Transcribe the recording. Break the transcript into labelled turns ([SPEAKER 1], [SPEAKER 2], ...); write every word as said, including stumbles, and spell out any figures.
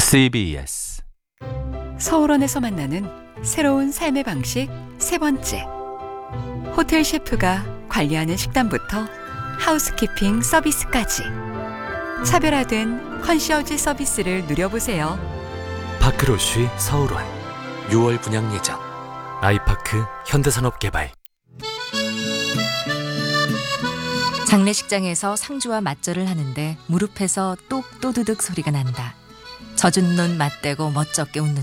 [SPEAKER 1] 씨비에스
[SPEAKER 2] 서울원에서 만나는 새로운 삶의 방식 세 번째. 호텔 셰프가 관리하는 식단부터 하우스키핑 서비스까지 차별화된 컨시어지 서비스를 누려보세요.
[SPEAKER 1] 파크로쉬 서울원 유월 분양 예정. 아이파크 현대산업개발.
[SPEAKER 3] 장례식장에서 상주와 맞절을 하는데 무릎에서 똑 또드득 소리가 난다. 젖은 눈 맞대고 멋쩍게 웃는